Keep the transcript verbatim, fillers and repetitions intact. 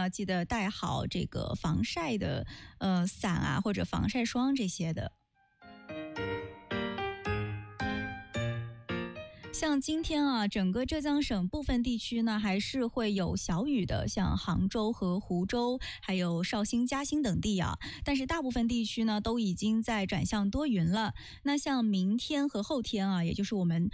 呢，记得带好这个防晒的呃伞啊，或者防晒霜这些的。像今天啊，整个浙江省部分地区呢还是会有小雨的，像杭州和湖州，还有绍兴、嘉兴等地啊。但是大部分地区呢都已经在转向多云了。那像明天和后天啊，也就是我们